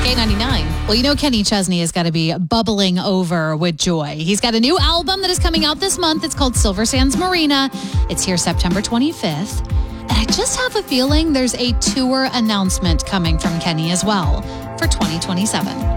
K99. Well, you know Kenny Chesney has got to be bubbling over with joy. He's got a new album that is coming out this month. It's called Silver Sands Marina. It's here September 25th. And I just have a feeling there's a tour announcement coming from Kenny as well for 2027.